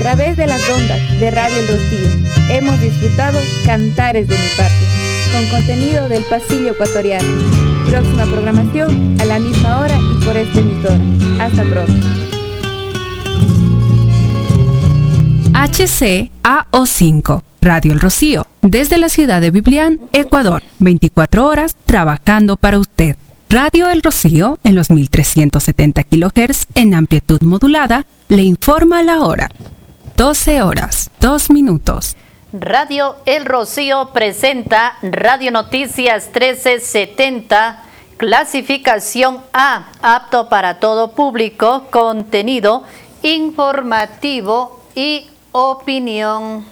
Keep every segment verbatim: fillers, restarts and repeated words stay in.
través de las ondas de Radio El Rocío hemos disfrutado Cantares de mi Patria, con contenido del pasillo ecuatoriano. Próxima programación a la misma hora y por esta emisora. Hasta pronto. H C A O cinco, Radio El Rocío, desde la ciudad de Biblián, Ecuador, veinticuatro horas trabajando para usted. Radio El Rocío, en los mil trescientos setenta kilohertz en amplitud modulada, le informa la hora. doce horas, dos minutos. Radio El Rocío presenta Radio Noticias trece setenta, clasificación A, apto para todo público, contenido informativo y opinión.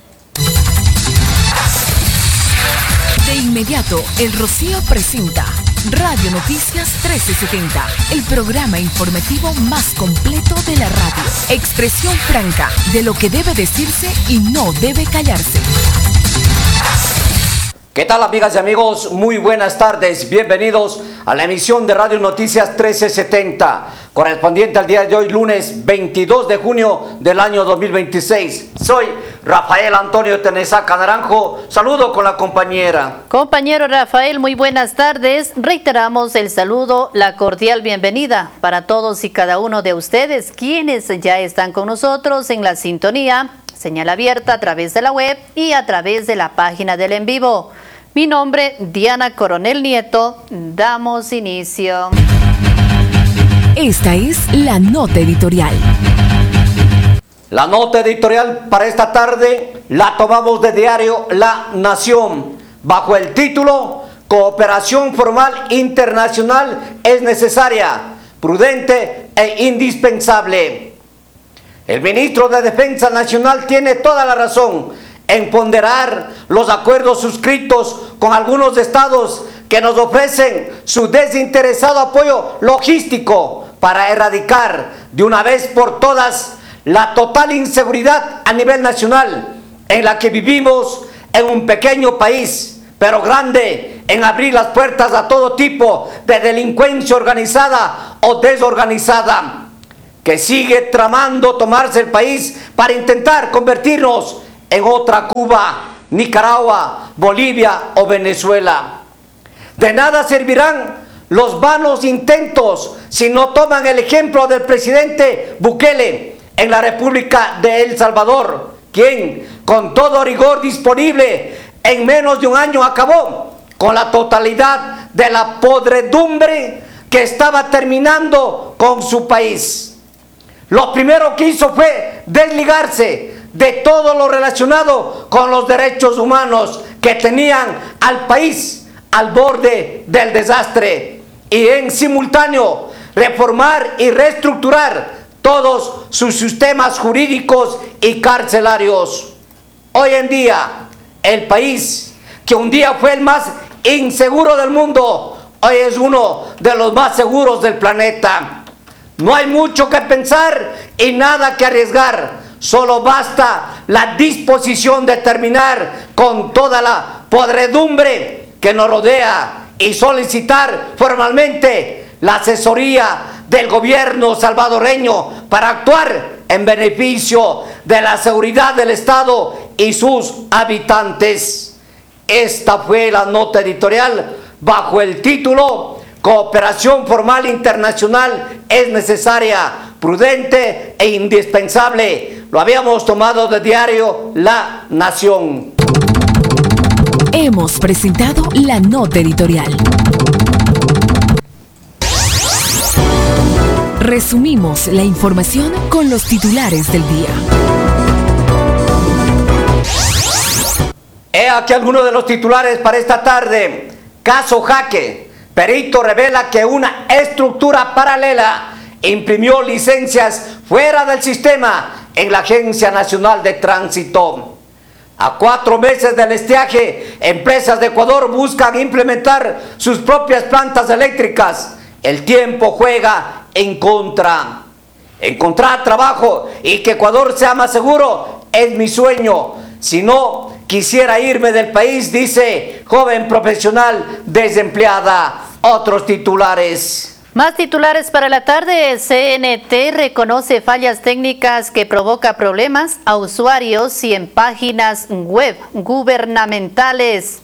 De inmediato, El Rocío presenta Radio Noticias trece setenta, el programa informativo más completo de la radio. Expresión franca de lo que debe decirse y no debe callarse. ¿Qué tal, amigas y amigos? Muy buenas tardes. Bienvenidos a la emisión de Radio Noticias trece setenta, correspondiente al día de hoy, lunes veintidós de junio del año dos mil veintiséis. Soy Rafael Antonio Tenesaca Naranjo. Saludo con la compañera. Compañero Rafael, muy buenas tardes. Reiteramos el saludo, la cordial bienvenida para todos y cada uno de ustedes, quienes ya están con nosotros en la sintonía, señal abierta a través de la web y a través de la página del en vivo. Mi nombre, Diana Coronel Nieto. Damos inicio. Esta es la nota editorial. La nota editorial para esta tarde la tomamos de diario La Nación, bajo el título Cooperación formal internacional es necesaria, prudente e indispensable. El ministro de Defensa Nacional tiene toda la razón en ponderar los acuerdos suscritos con algunos estados que nos ofrecen su desinteresado apoyo logístico para erradicar de una vez por todas la total inseguridad a nivel nacional en la que vivimos en un pequeño país, pero grande en abrir las puertas a todo tipo de delincuencia organizada o desorganizada, que sigue tramando tomarse el país para intentar convertirnos en otra Cuba, Nicaragua, Bolivia o Venezuela. De nada servirán los vanos intentos si no toman el ejemplo del presidente Bukele en la República de El Salvador, quien con todo rigor disponible en menos de un año acabó con la totalidad de la podredumbre que estaba terminando con su país. Lo primero que hizo fue desligarse de todo lo relacionado con los derechos humanos que tenían al país al borde del desastre y en simultáneo reformar y reestructurar todos sus sistemas jurídicos y carcelarios. Hoy en día, el país que un día fue el más inseguro del mundo, hoy es uno de los más seguros del planeta. No hay mucho que pensar y nada que arriesgar. Solo basta la disposición de terminar con toda la podredumbre que nos rodea y solicitar formalmente la asesoría del gobierno salvadoreño para actuar en beneficio de la seguridad del Estado y sus habitantes. Esta fue la nota editorial bajo el título Cooperación formal internacional es necesaria, prudente e indispensable. Lo habíamos tomado de diario La Nación. Hemos presentado la nota editorial. Resumimos la información con los titulares del día. He aquí algunos de los titulares para esta tarde. Caso Jaque. Perito revela que una estructura paralela imprimió licencias fuera del sistema en la Agencia Nacional de Tránsito. A cuatro meses del estiaje, empresas de Ecuador buscan implementar sus propias plantas eléctricas. El tiempo juega en contra. Encontrar trabajo y que Ecuador sea más seguro es mi sueño. Si no, quisiera irme del país, dice joven profesional desempleada. Otros titulares. Más titulares para la tarde. C N T reconoce fallas técnicas que provoca problemas a usuarios y en páginas web gubernamentales.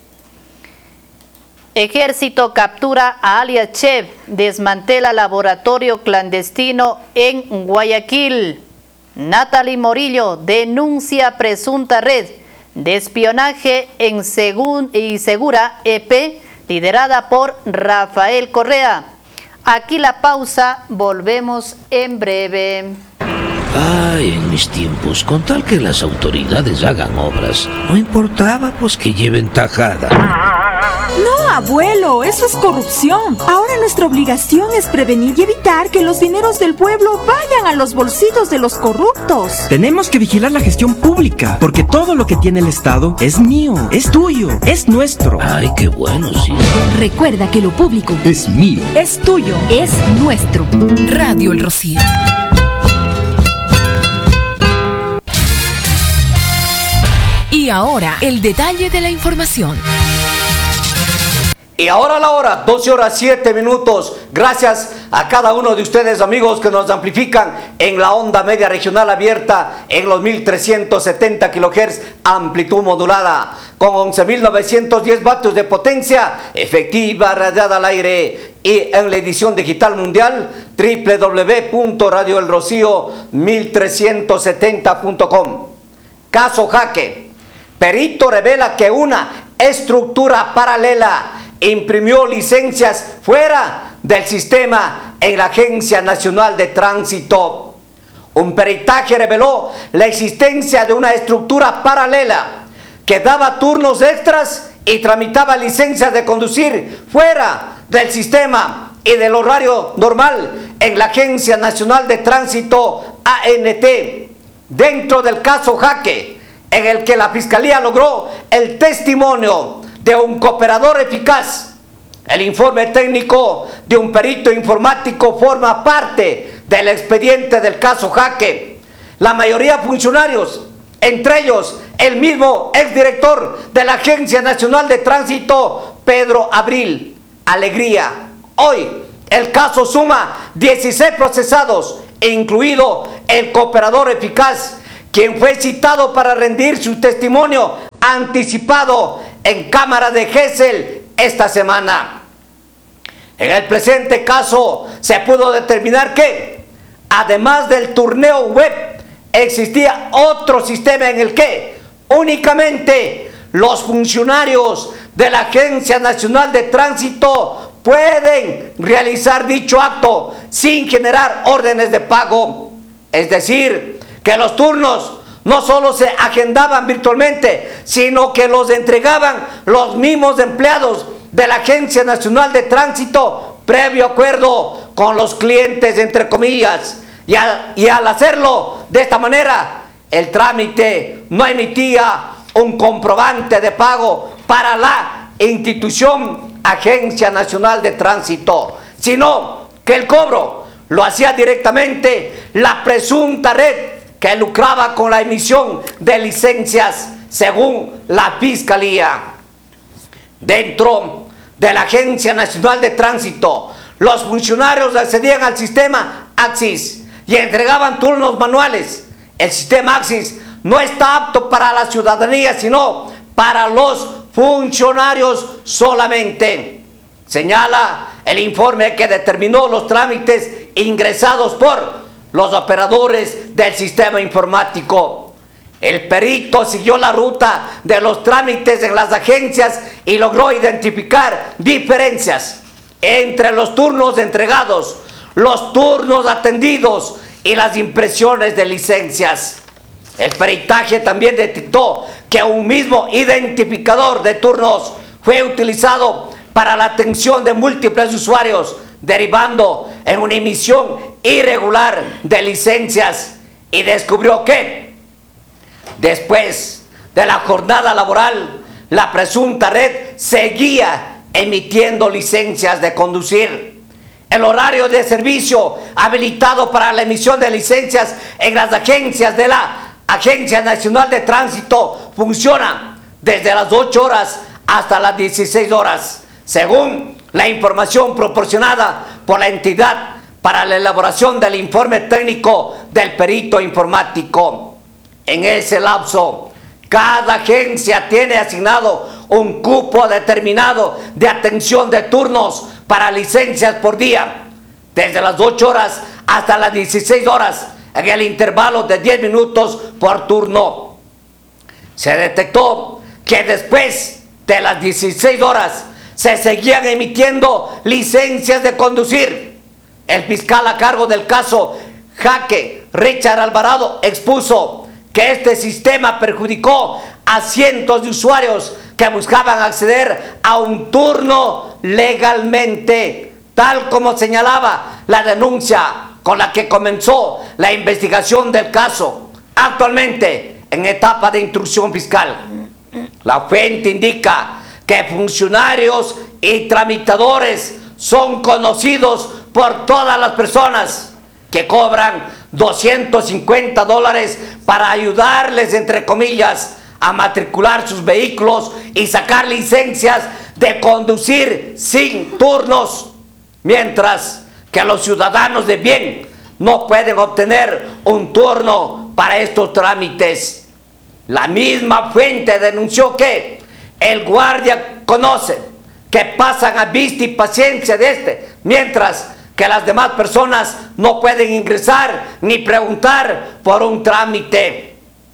Ejército captura a alias Chef, desmantela laboratorio clandestino en Guayaquil. Natalie Morillo denuncia presunta red de espionaje en Segun y Segura E P, liderada por Rafael Correa. Aquí la pausa, volvemos en breve. Ay, en mis tiempos, con tal que las autoridades hagan obras, no importaba pues que lleven tajada. No, abuelo, eso es corrupción. Ahora nuestra obligación es prevenir y evitar que los dineros del pueblo vayan a los bolsillos de los corruptos. Tenemos que vigilar la gestión pública, porque todo lo que tiene el Estado es mío, es tuyo, es nuestro. Ay, qué bueno, sí. Recuerda que lo público Es mío. Es tuyo. es nuestro. Radio El Rocío. Y ahora, el detalle de la información. Y ahora la hora, doce horas siete minutos. Gracias a cada uno de ustedes, amigos, que nos amplifican en la onda media regional abierta en los mil trescientos setenta kilohertz, amplitud modulada, con once mil novecientos diez vatios de potencia efectiva radiada al aire. Y en la edición digital mundial, doble u doble u doble u punto radio el rocío mil trescientos setenta punto com. Caso Jaque. Perito revela que una estructura paralela imprimió licencias fuera del sistema en la Agencia Nacional de Tránsito. Un peritaje reveló la existencia de una estructura paralela que daba turnos extras y tramitaba licencias de conducir fuera del sistema y del horario normal en la Agencia Nacional de Tránsito A N T. Dentro del caso Jaque, en el que la Fiscalía logró el testimonio de un cooperador eficaz. El informe técnico de un perito informático forma parte del expediente del caso Jaque. La mayoría de funcionarios, entre ellos el mismo exdirector de la Agencia Nacional de Tránsito, Pedro Abril Alegría. Hoy el caso suma dieciséis procesados, incluido el cooperador eficaz, quien fue citado para rendir su testimonio anticipado en Cámara de Gesell esta semana. En el presente caso se pudo determinar que, además del turneo web, existía otro sistema en el que únicamente los funcionarios de la Agencia Nacional de Tránsito pueden realizar dicho acto sin generar órdenes de pago. Es decir, que los turnos no solo se agendaban virtualmente, sino que los entregaban los mismos empleados de la Agencia Nacional de Tránsito previo acuerdo con los clientes, entre comillas. Y al, y al hacerlo de esta manera, el trámite no emitía un comprobante de pago para la institución Agencia Nacional de Tránsito, sino que el cobro lo hacía directamente la presunta red que lucraba con la emisión de licencias, según la Fiscalía. Dentro de la Agencia Nacional de Tránsito, los funcionarios accedían al sistema Axis y entregaban turnos manuales. El sistema Axis no está apto para la ciudadanía, sino para los funcionarios solamente. Señala el informe que determinó los trámites ingresados por los operadores del sistema informático. El perito siguió la ruta de los trámites en las agencias y logró identificar diferencias entre los turnos entregados, los turnos atendidos y las impresiones de licencias. El peritaje también detectó que un mismo identificador de turnos fue utilizado para la atención de múltiples usuarios, derivando en una emisión irregular de licencias, y descubrió que después de la jornada laboral, la presunta red seguía emitiendo licencias de conducir. El horario de servicio habilitado para la emisión de licencias en las agencias de la Agencia Nacional de Tránsito funciona desde las ocho horas hasta las dieciséis horas, según la información proporcionada por la entidad para la elaboración del informe técnico del perito informático. En ese lapso, cada agencia tiene asignado un cupo determinado de atención de turnos para licencias por día, desde las ocho horas hasta las dieciséis horas, en el intervalo de diez minutos por turno. Se detectó que después de las dieciséis horas se seguían emitiendo licencias de conducir. El fiscal a cargo del caso Jaque, Richard Alvarado, expuso que este sistema perjudicó a cientos de usuarios que buscaban acceder a un turno legalmente, tal como señalaba la denuncia con la que comenzó la investigación del caso, actualmente en etapa de instrucción fiscal. La fuente indica que funcionarios y tramitadores son conocidos por todas las personas que cobran doscientos cincuenta dólares para ayudarles, entre comillas, a matricular sus vehículos y sacar licencias de conducir sin turnos, mientras que los ciudadanos de bien no pueden obtener un turno para estos trámites. La misma fuente denunció que el guardia conoce que pasan a vista y paciencia de este, mientras que las demás personas no pueden ingresar ni preguntar por un trámite.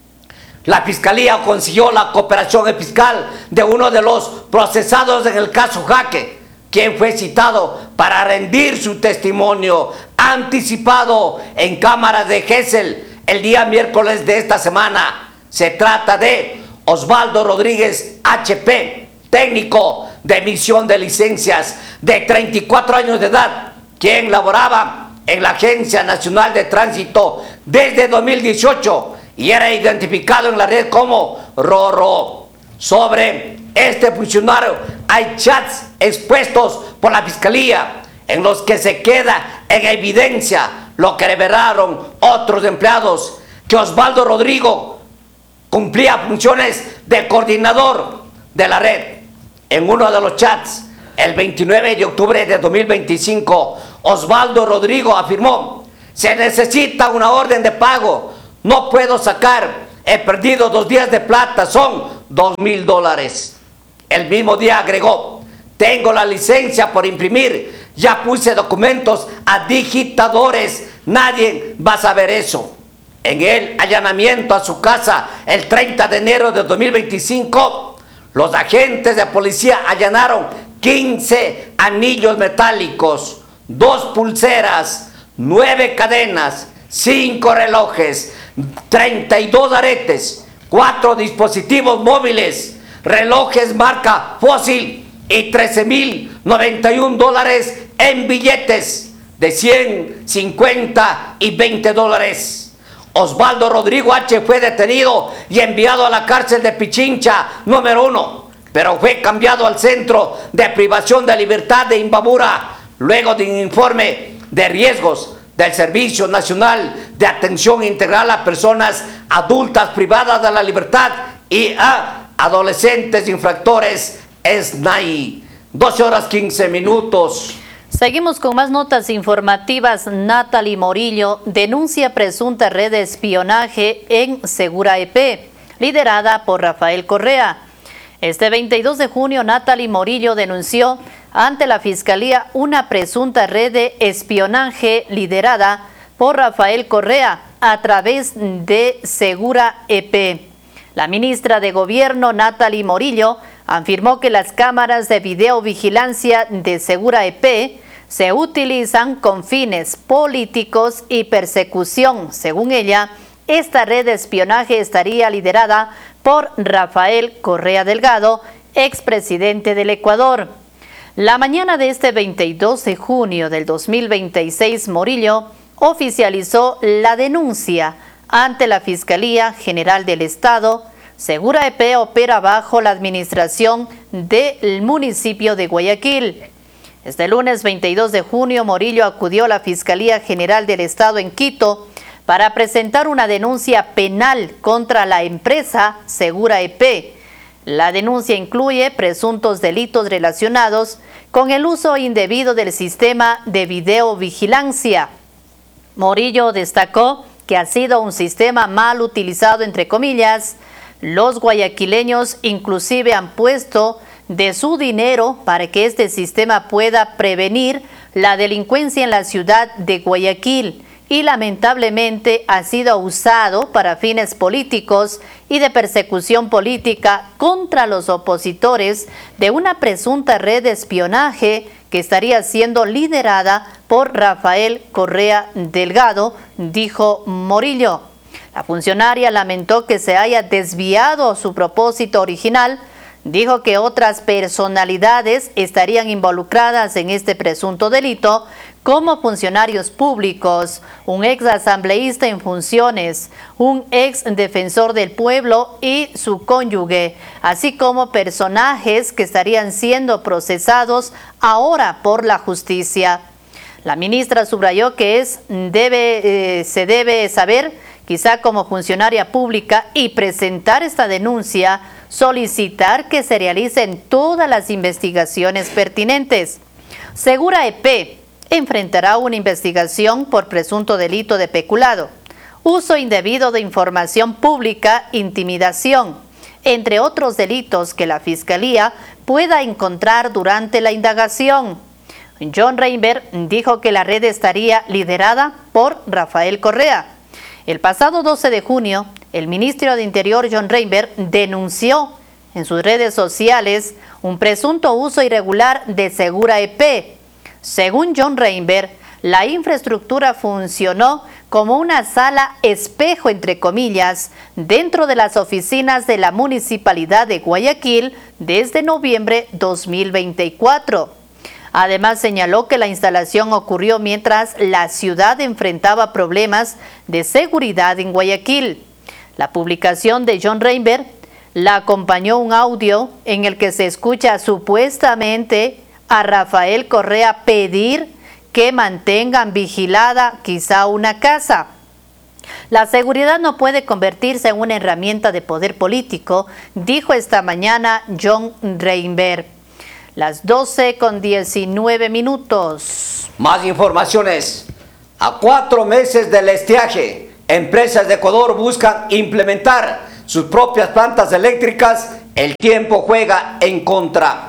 La Fiscalía consiguió la cooperación fiscal de uno de los procesados en el caso Jaque, quien fue citado para rendir su testimonio anticipado en cámara de Gesell el día miércoles de esta semana. Se trata de Osvaldo Rodríguez H P, técnico de emisión de licencias, de treinta y cuatro años de edad, quien laboraba en la Agencia Nacional de Tránsito desde dos mil dieciocho y era identificado en la red como Rorro. Sobre este funcionario hay chats expuestos por la Fiscalía en los que se queda en evidencia lo que revelaron otros empleados, que Osvaldo Rodrigo cumplía funciones de coordinador de la red. En uno de los chats, el veintinueve de octubre de dos mil veinticinco, Osvaldo Rodrigo afirmó: se necesita una orden de pago, no puedo sacar, he perdido dos días de plata, son dos mil dólares. El mismo día agregó: tengo la licencia por imprimir, ya puse documentos a digitadores, nadie va a saber eso. En el allanamiento a su casa el treinta de enero de dos mil veinticinco, los agentes de policía allanaron quince anillos metálicos, dos pulseras, nueve cadenas, cinco relojes, treinta y dos aretes, cuatro dispositivos móviles, relojes marca Fossil y trece mil noventa y un dólares en billetes de cien, cincuenta y veinte dólares. Osvaldo Rodrigo H. fue detenido y enviado a la cárcel de Pichincha número uno, pero fue cambiado al centro de privación de libertad de Imbabura luego de un informe de riesgos del Servicio Nacional de Atención Integral a Personas Adultas Privadas de la Libertad y a Adolescentes Infractores, S N A I. doce horas quince minutos. Seguimos con más notas informativas. Natalie Morillo denuncia presunta red de espionaje en Segura E P, liderada por Rafael Correa. Este veintidós de junio, Natalie Morillo denunció ante la Fiscalía una presunta red de espionaje liderada por Rafael Correa a través de Segura E P. La ministra de Gobierno, Natalie Morillo, afirmó que las cámaras de videovigilancia de Segura E P se utilizan con fines políticos y persecución. Según ella, esta red de espionaje estaría liderada por Rafael Correa Delgado, expresidente del Ecuador. La mañana de este veintidós de junio del dos mil veintiséis, Morillo oficializó la denuncia ante la Fiscalía General del Estado. Segura E P opera bajo la administración del municipio de Guayaquil. Este lunes veintidós de junio, Morillo acudió a la Fiscalía General del Estado en Quito para presentar una denuncia penal contra la empresa Segura E P. La denuncia incluye presuntos delitos relacionados con el uso indebido del sistema de videovigilancia. Morillo destacó que ha sido un sistema mal utilizado, entre comillas. Los guayaquileños inclusive han puesto de su dinero para que este sistema pueda prevenir la delincuencia en la ciudad de Guayaquil y lamentablemente ha sido usado para fines políticos y de persecución política contra los opositores de una presunta red de espionaje que estaría siendo liderada por Rafael Correa Delgado, dijo Morillo. La funcionaria lamentó que se haya desviado su propósito original. Dijo que otras personalidades estarían involucradas en este presunto delito, como funcionarios públicos, un ex asambleísta en funciones, un ex defensor del pueblo y su cónyuge, así como personajes que estarían siendo procesados ahora por la justicia. La ministra subrayó que es, debe, eh, se debe saber, quizá como funcionaria pública, y presentar esta denuncia, solicitar que se realicen todas las investigaciones pertinentes. Segura E P enfrentará una investigación por presunto delito de peculado, uso indebido de información pública, intimidación, entre otros delitos que la Fiscalía pueda encontrar durante la indagación. John Reinberg dijo que la red estaría liderada por Rafael Correa. El pasado doce de junio, el ministro de Interior, John Reinberg, denunció en sus redes sociales un presunto uso irregular de Segura E P. Según John Reinberg, la infraestructura funcionó como una sala espejo, entre comillas, dentro de las oficinas de la Municipalidad de Guayaquil desde noviembre de dos mil veinticuatro. Además, señaló que la instalación ocurrió mientras la ciudad enfrentaba problemas de seguridad en Guayaquil. La publicación de John Reinberg la acompañó un audio en el que se escucha supuestamente a Rafael Correa pedir que mantengan vigilada quizá una casa. La seguridad no puede convertirse en una herramienta de poder político, dijo esta mañana John Reinberg. Las doce con diecinueve minutos. Más informaciones. A cuatro meses del estiaje, empresas de Ecuador buscan implementar sus propias plantas eléctricas. El tiempo juega en contra.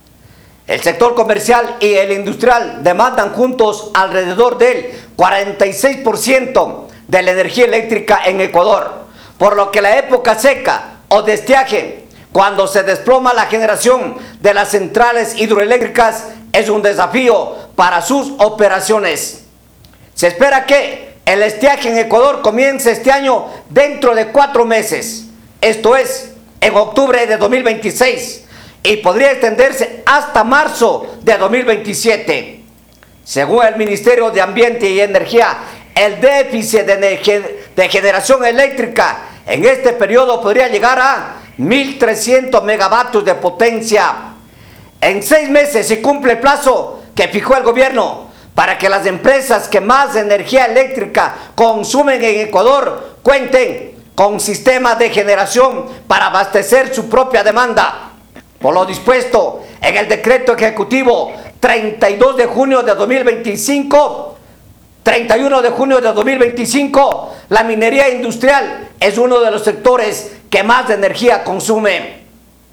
El sector comercial y el industrial demandan juntos alrededor del cuarenta y seis por ciento de la energía eléctrica en Ecuador, por lo que la época seca o de estiaje, cuando se desploma la generación de las centrales hidroeléctricas, es un desafío para sus operaciones. Se espera que el estiaje en Ecuador comience este año dentro de cuatro meses, esto es, en octubre de dos mil veintiséis, y podría extenderse hasta marzo de dos mil veintisiete. Según el Ministerio de Ambiente y Energía, el déficit de, de generación eléctrica en este periodo podría llegar a mil trescientos megavatios de potencia. En seis meses se cumple el plazo que fijó el gobierno para que las empresas que más energía eléctrica consumen en Ecuador cuenten con sistemas de generación para abastecer su propia demanda. Por lo dispuesto en el decreto ejecutivo treinta y dos de junio de dos mil veinticinco, treinta y uno de junio de dos mil veinticinco, la minería industrial es uno de los sectores que más energía consume.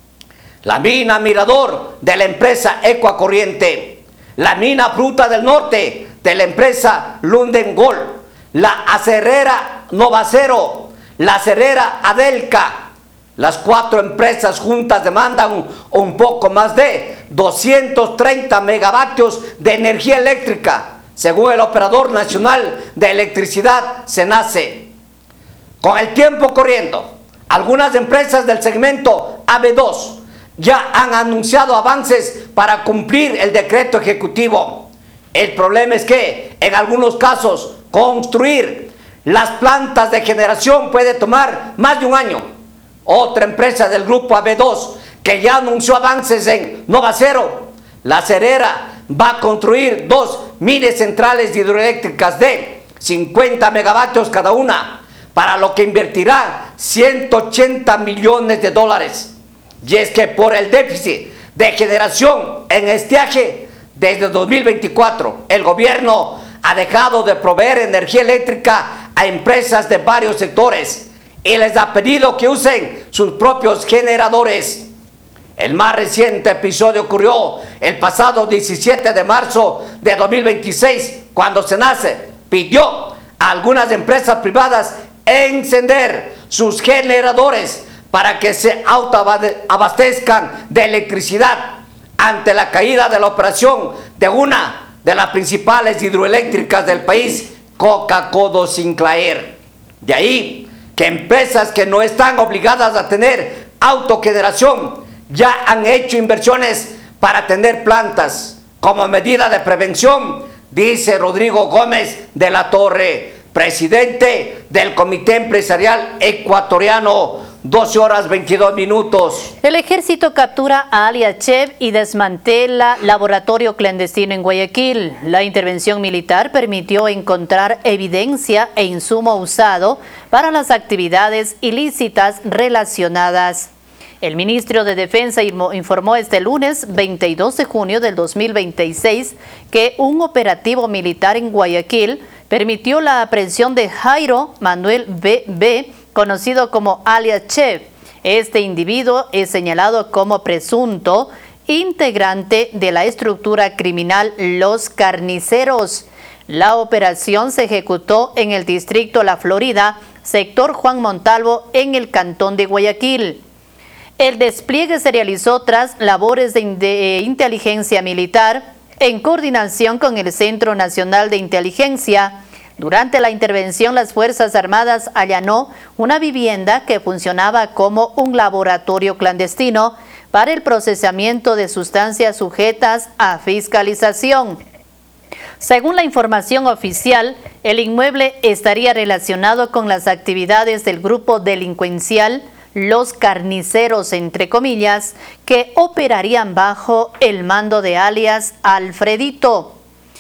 La mina Mirador de la empresa Ecuacorriente, la mina Fruta del Norte de la empresa Lunden Gold, la acerrera Novacero, la acerrera Adelca. Las cuatro empresas juntas demandan un, un poco más de doscientos treinta megavatios de energía eléctrica, según el Operador Nacional de Electricidad, SENACE. Con el tiempo corriendo, algunas empresas del segmento A B dos ya han anunciado avances para cumplir el decreto ejecutivo. El problema es que, en algunos casos, construir las plantas de generación puede tomar más de un año. Otra empresa del grupo A B dos que ya anunció avances en Novacero, la acerrera, va a construir dos mini centrales hidroeléctricas de cincuenta megavatios cada una, para lo que invertirá ciento ochenta millones de dólares. Y es que por el déficit de generación en estiaje. Desde dos mil veinticuatro, el gobierno ha dejado de proveer energía eléctrica a empresas de varios sectores y les ha pedido que usen sus propios generadores. El más reciente episodio ocurrió el pasado diecisiete de marzo de dos mil veintiséis, cuando SENACE pidió a algunas empresas privadas encender sus generadores para que se autoabastezcan de electricidad ante la caída de la operación de una de las principales hidroeléctricas del país, Coca-Codo Sinclair. De ahí que empresas que no están obligadas a tener autogeneración ya han hecho inversiones para tener plantas como medida de prevención, dice Rodrigo Gómez de la Torre, presidente del Comité Empresarial Ecuatoriano. doce horas veintidós minutos. El ejército captura a alias Chev y desmantela laboratorio clandestino en Guayaquil. La intervención militar permitió encontrar evidencia e insumo usado para las actividades ilícitas relacionadas. El ministro de Defensa informó este lunes veintidós de junio del dos mil veintiséis que un operativo militar en Guayaquil permitió la aprehensión de Jairo Manuel B B, conocido como alias Chev. Este individuo es señalado como presunto integrante de la estructura criminal Los Carniceros. La operación se ejecutó en el distrito La Florida, sector Juan Montalvo, en el cantón de Guayaquil. El despliegue se realizó tras labores de, de inteligencia militar en coordinación con el Centro Nacional de Inteligencia. Durante la intervención, las Fuerzas Armadas allanó una vivienda que funcionaba como un laboratorio clandestino para el procesamiento de sustancias sujetas a fiscalización. Según la información oficial, el inmueble estaría relacionado con las actividades del grupo delincuencial Los Carniceros, entre comillas, que operarían bajo el mando de alias Alfredito.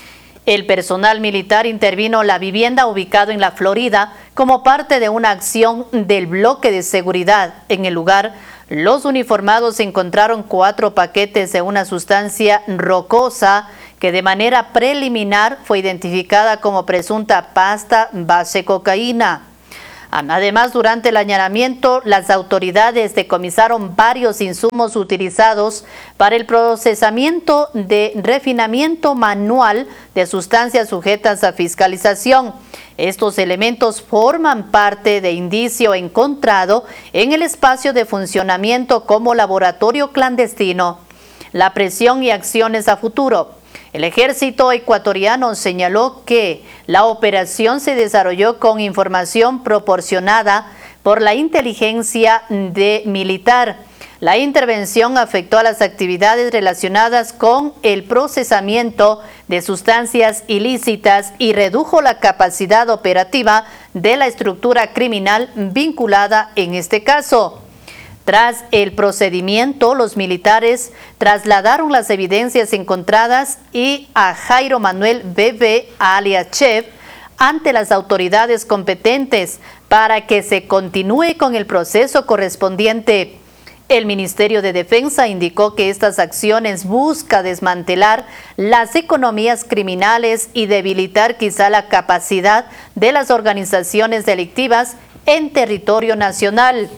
El personal militar intervino la vivienda ubicada en La Florida como parte de una acción del bloque de seguridad. En el lugar, los uniformados encontraron cuatro paquetes de una sustancia rocosa que de manera preliminar fue identificada como presunta pasta base cocaína. Además, durante el allanamiento, las autoridades decomisaron varios insumos utilizados para el procesamiento de refinamiento manual de sustancias sujetas a fiscalización. Estos elementos forman parte de indicio encontrado en el espacio de funcionamiento como laboratorio clandestino. La presión y acciones a futuro. El ejército ecuatoriano señaló que la operación se desarrolló con información proporcionada por la inteligencia de militar. La intervención afectó a las actividades relacionadas con el procesamiento de sustancias ilícitas y redujo la capacidad operativa de la estructura criminal vinculada en este caso. Tras el procedimiento, los militares trasladaron las evidencias encontradas y a Jairo Manuel B B, alias Chev, ante las autoridades competentes para que se continúe con el proceso correspondiente. El Ministerio de Defensa indicó que estas acciones buscan desmantelar las economías criminales y debilitar quizá la capacidad de las organizaciones delictivas en territorio nacional.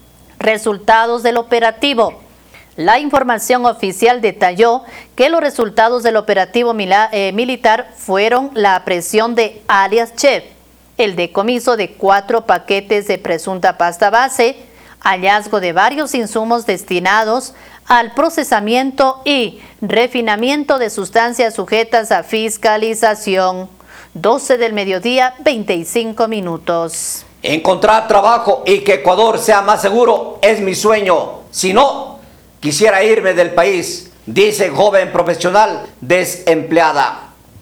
Resultados del operativo. La información oficial detalló que los resultados del operativo mila, eh, militar fueron la aprehensión de alias Chev, el decomiso de cuatro paquetes de presunta pasta base, hallazgo de varios insumos destinados al procesamiento y refinamiento de sustancias sujetas a fiscalización. doce del mediodía, veinticinco minutos. Encontrar trabajo y que Ecuador sea más seguro es mi sueño. Si no, quisiera irme del país, dice joven profesional desempleada.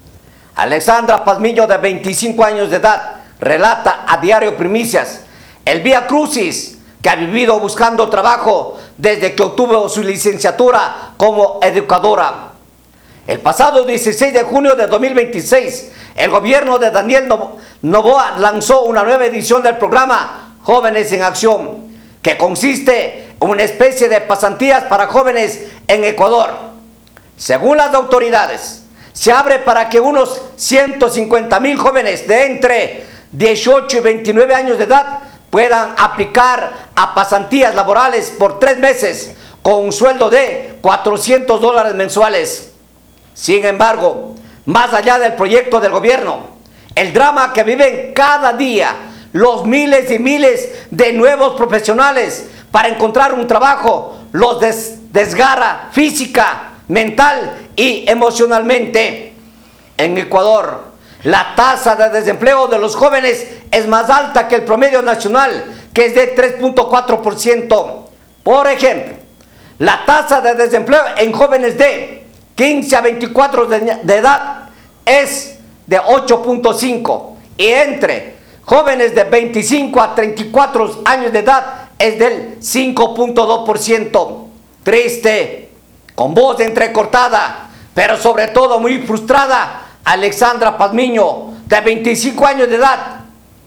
Alexandra Pazmiño, de veinticinco años de edad, relata a Diario Primicias el vía crucis que ha vivido buscando trabajo desde que obtuvo su licenciatura como educadora. El pasado dieciséis de junio de dos mil veintiséis, el gobierno de Daniel Noboa lanzó una nueva edición del programa Jóvenes en Acción, que consiste en una especie de pasantías para jóvenes en Ecuador. Según las autoridades, se abre para que unos ciento cincuenta mil jóvenes de entre dieciocho y veintinueve años de edad puedan aplicar a pasantías laborales por tres meses con un sueldo de cuatrocientos dólares mensuales. Sin embargo, más allá del proyecto del gobierno, el drama que viven cada día los miles y miles de nuevos profesionales para encontrar un trabajo los des- desgarra física, mental y emocionalmente. En Ecuador, la tasa de desempleo de los jóvenes es más alta que el promedio nacional, que es de tres punto cuatro por ciento. Por ejemplo, la tasa de desempleo en jóvenes de quince a veinticuatro de, de edad es de ocho punto cinco y entre jóvenes de veinticinco a treinta y cuatro años de edad es del cinco punto dos por ciento. Triste, con voz entrecortada, pero sobre todo muy frustrada, Alexandra Pazmiño, de veinticinco años de edad,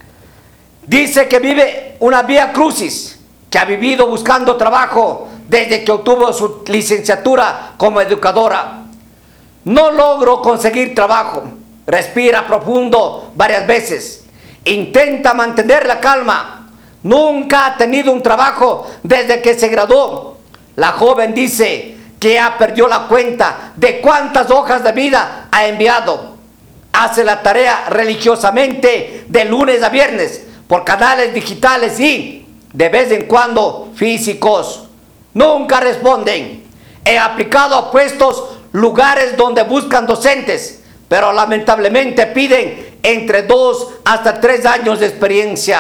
dice que vive una vía crucis, que ha vivido buscando trabajo desde que obtuvo su licenciatura como educadora. No logro conseguir trabajo, respira profundo varias veces, intenta mantener la calma, nunca ha tenido un trabajo desde que se graduó. La joven dice que ya perdió la cuenta de cuántas hojas de vida ha enviado. Hace la tarea religiosamente de lunes a viernes por canales digitales y de vez en cuando físicos. Nunca responden. He aplicado a puestos, lugares donde buscan docentes, pero lamentablemente piden entre dos hasta tres años de experiencia.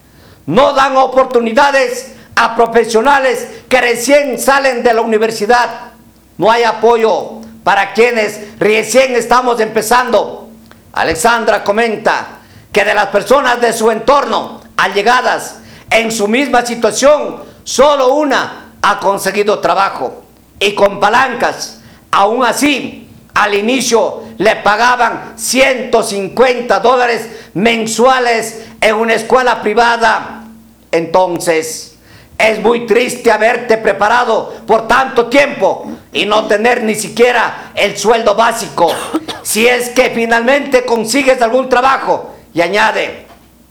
No dan oportunidades a profesionales que recién salen de la universidad. No hay apoyo para quienes recién estamos empezando. Alexandra comenta que de las personas de su entorno allegadas en su misma situación, solo una ha conseguido trabajo y con palancas. Aún así, al inicio le pagaban ciento cincuenta dólares mensuales en una escuela privada. Entonces, es muy triste haberte preparado por tanto tiempo y no tener ni siquiera el sueldo básico. Si es que finalmente consigues algún trabajo, y añade,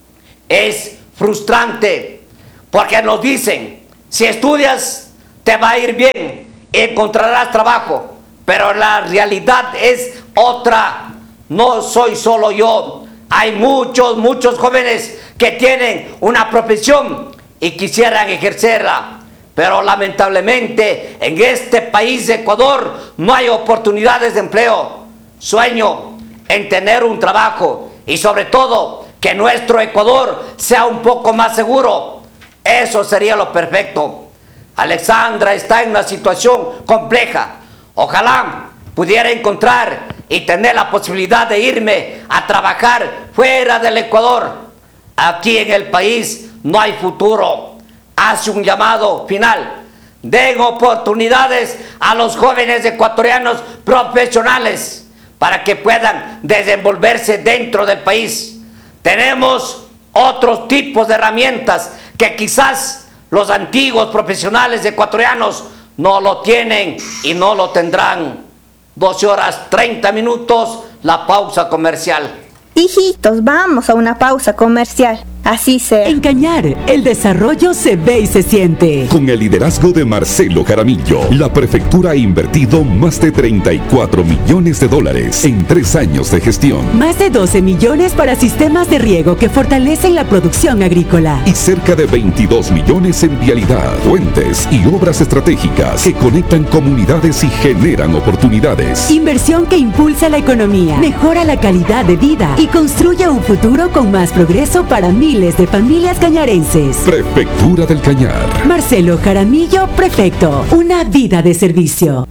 es frustrante porque nos dicen, si estudias te va a ir bien, encontrarás trabajo, pero la realidad es otra. No soy solo yo, hay muchos, muchos jóvenes que tienen una profesión y quisieran ejercerla, pero lamentablemente en este país de Ecuador no hay oportunidades de empleo. Sueño en tener un trabajo y sobre todo que nuestro Ecuador sea un poco más seguro. Eso sería lo perfecto. Alexandra está en una situación compleja. Ojalá pudiera encontrar y tener la posibilidad de irme a trabajar fuera del Ecuador. Aquí en el país no hay futuro. Hace un llamado final. Den oportunidades a los jóvenes ecuatorianos profesionales para que puedan desenvolverse dentro del país. Tenemos otros tipos de herramientas que quizás los antiguos profesionales ecuatorianos no lo tienen y no lo tendrán. doce horas treinta minutos, la pausa comercial. Hijitos, vamos a una pausa comercial. Así sea. En Cañar, el desarrollo se ve y se siente. Con el liderazgo de Marcelo Jaramillo, la prefectura ha invertido más de treinta y cuatro millones de dólares en tres años de gestión. Más de doce millones para sistemas de riego que fortalecen la producción agrícola. Y cerca de veintidós millones en vialidad, puentes y obras estratégicas que conectan comunidades y generan oportunidades. Inversión que impulsa la economía, mejora la calidad de vida y construye un futuro con más progreso para miles de familias cañarenses. Prefectura del Cañar. Marcelo Jaramillo, prefecto. Una vida de servicio.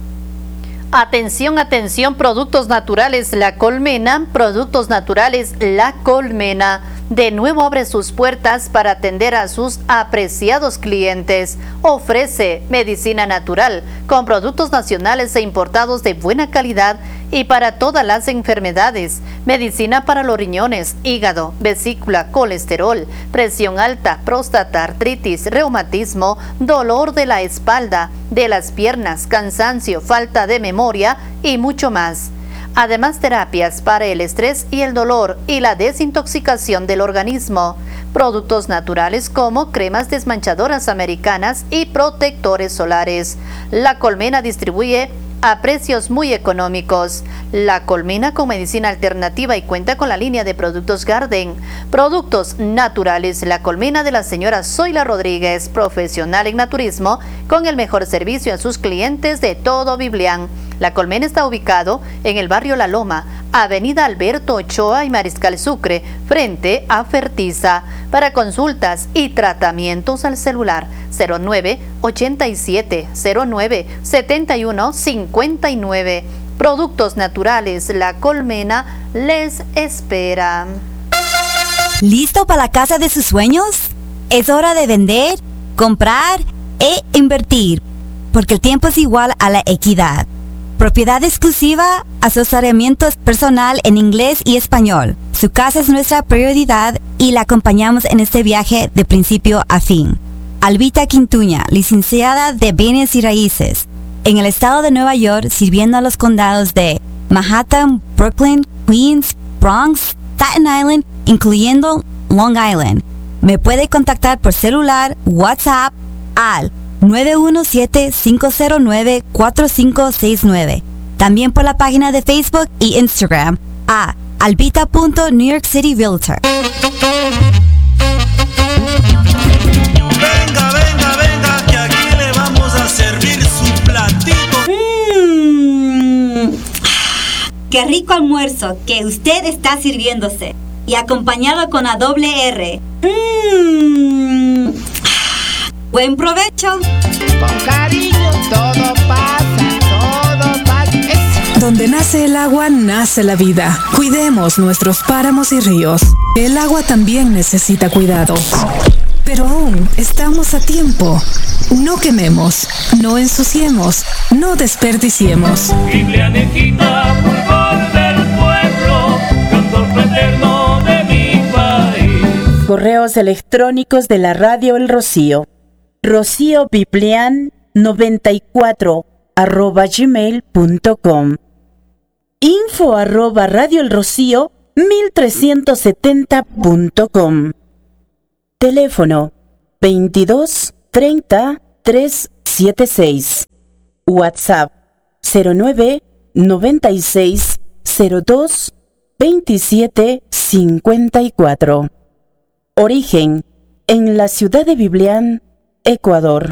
Atención, atención, Productos Naturales La Colmena. Productos Naturales La Colmena de nuevo abre sus puertas para atender a sus apreciados clientes. Ofrece medicina natural con productos nacionales e importados de buena calidad y para todas las enfermedades, medicina para los riñones, hígado, vesícula, colesterol, presión alta, próstata, artritis, reumatismo, dolor de la espalda, de las piernas, cansancio, falta de memoria y mucho más. Además, terapias para el estrés y el dolor y la desintoxicación del organismo. Productos naturales como cremas desmanchadoras americanas y protectores solares. La Colmena distribuye a precios muy económicos. La Colmena con medicina alternativa y cuenta con la línea de productos Garden. Productos naturales. La Colmena de la señora Zoila Rodríguez, profesional en naturismo, con el mejor servicio a sus clientes de todo Biblián. La Colmena está ubicado en el barrio La Loma, avenida Alberto Ochoa y Mariscal Sucre, frente a Fertiza. Para consultas y tratamientos al celular cero nueve ochenta y siete cero nueve setenta y uno cincuenta y nueve. Productos naturales, La Colmena les espera. ¿Listo para la casa de sus sueños? Es hora de vender, comprar e invertir, porque el tiempo es igual a la equidad. Propiedad exclusiva, asesoramiento personal en inglés y español. Su casa es nuestra prioridad y la acompañamos en este viaje de principio a fin. Albita Quintuña, licenciada de Bienes y Raíces, en el estado de Nueva York, sirviendo a los condados de Manhattan, Brooklyn, Queens, Bronx, Staten Island, incluyendo Long Island. Me puede contactar por celular, WhatsApp al nueve uno siete, cinco cero nueve, cuatro cinco seis nueve. También por la página de Facebook y Instagram a albita punto new york city realtor. Venga, venga, venga, que aquí le vamos a servir su platito. Mmm, qué rico almuerzo que usted está sirviéndose y acompañado con a doble R. Mmm. Buen provecho. Con cariño todo pasa, todo pasa. Es... Donde nace el agua, nace la vida. Cuidemos nuestros páramos y ríos. El agua también necesita cuidado. Pero aún estamos a tiempo. No quememos, no ensuciemos, no desperdiciemos. Biblianejita, fulgor del pueblo, cantor fraterno de mi país. Correos electrónicos de la radio El Rocío. Rocío Biblián noventa y cuatro arroba gmail punto com. Info arroba radio El Rocío mil trescientos setenta punto com. Teléfono veintidós treinta trescientos setenta y seis. WhatsApp cero nueve noventa y seis cero dos veintisiete cincuenta y cuatro. Origen en la ciudad de Biblián, Ecuador.